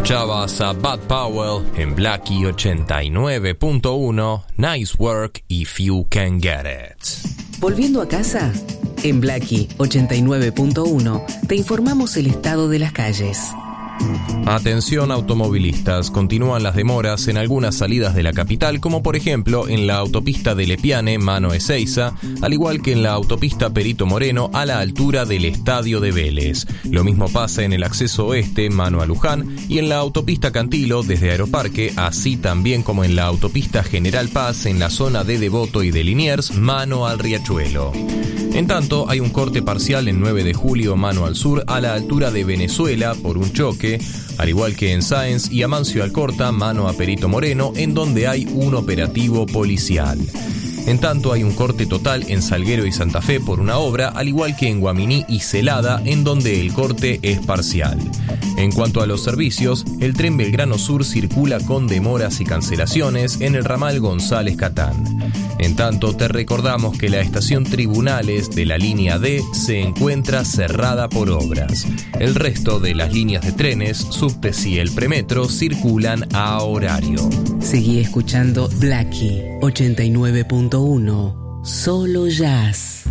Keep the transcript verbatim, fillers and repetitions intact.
Escuchabas a Bud Powell en Blackie ochenta y nueve punto uno, Nice Work If You Can Get It. Volviendo a casa, en Blackie ochenta y nueve punto uno te informamos el estado de las calles. Atención automovilistas, continúan las demoras en algunas salidas de la capital, como por ejemplo en la autopista de Lepiane, mano Ezeiza, al igual que en la autopista Perito Moreno a la altura del Estadio de Vélez. Lo mismo pasa en el acceso oeste, mano a Luján, y en la autopista Cantilo desde Aeroparque, así también como en la autopista General Paz en la zona de Devoto y de Liniers, mano al Riachuelo. En tanto, hay un corte parcial en nueve de julio, mano al sur, a la altura de Venezuela por un choque, al igual que en Sáenz y Amancio Alcorta, mano a Perito Moreno, en donde hay un operativo policial. En tanto, hay un corte total en Salguero y Santa Fe por una obra, al igual que en Guaminí y Celada, en donde el corte es parcial. En cuanto a los servicios, el tren Belgrano Sur circula con demoras y cancelaciones en el ramal González Catán. En tanto, te recordamos que la estación Tribunales de la línea D se encuentra cerrada por obras. El resto de las líneas de trenes, subtes y el premetro circulan a horario. Seguí escuchando Blackie ochenta y nueve punto uno, solo jazz.